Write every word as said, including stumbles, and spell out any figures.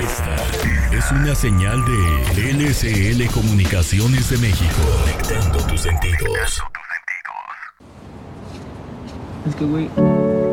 Esta es una señal de L C L Comunicaciones de México. Conectando tus sentidos. Es que, güey,